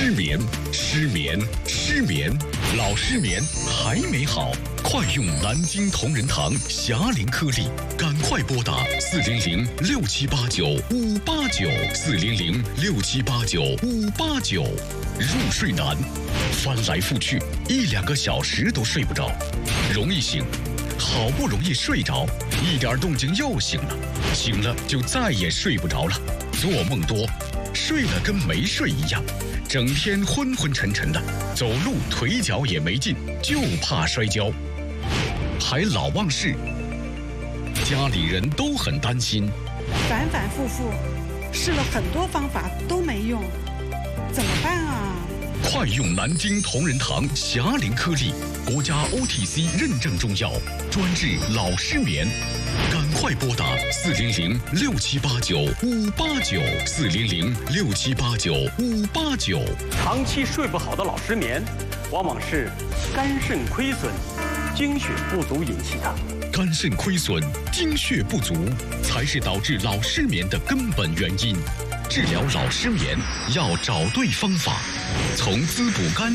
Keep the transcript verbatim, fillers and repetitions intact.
失眠，失眠，失眠，老失眠还没好，快用南京同仁堂霞龄颗粒，赶快拨打四零零六七八九五八九四零零六七八九五八九。入睡难，翻来覆去一两个小时都睡不着，容易醒，好不容易睡着，一点动静又醒了，醒了就再也睡不着了，做梦多，睡了跟没睡一样，整天昏昏沉沉的，走路腿脚也没劲，就怕摔跤，还老忘事，家里人都很担心， 反反复复试了很多方法都没用，怎么办啊？ 快用南京同仁堂霞龄颗粒，国家 O T C 认证中药，专治老失眠。赶快拨打四零零六七八九五八九四零零六七八九五八九。 长期睡不好的老失眠，往往是肝肾亏损、精血不足引起的。 肝肾亏损、精血不足，才是导致老失眠的根本原因。治疗老失眠要找对方法，从滋补肝